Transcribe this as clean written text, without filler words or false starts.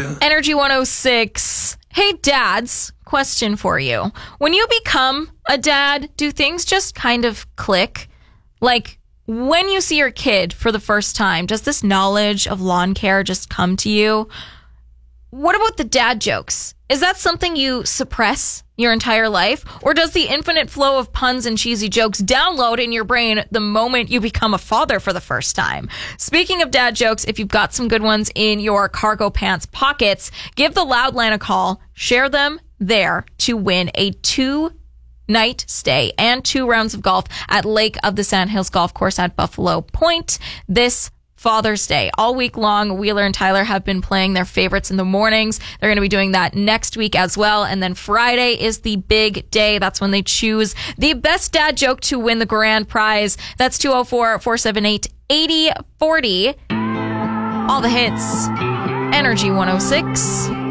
you. Energy 106. Hey, dads, question for you. When you become a dad, do things just kind of click? Like, when you see your kid for the first time, does this knowledge of lawn care just come to you? What about the dad jokes? Is that something you suppress your entire life? Or does the infinite flow of puns and cheesy jokes download in your brain the moment you become a father for the first time? Speaking of dad jokes, if you've got some good ones in your cargo pants pockets, give the Loudland a call. Share them there to win a 2-night stay and 2 rounds of golf at Lake of the Sandhills Golf Course at Buffalo Point this Father's Day. All week long, Wheeler and Tyler have been playing their favorites in the mornings. They're going to be doing that next week as well. And then Friday is the big day. That's when they choose the best dad joke to win the grand prize. That's 204-478-8040. All the hits. Energy 106.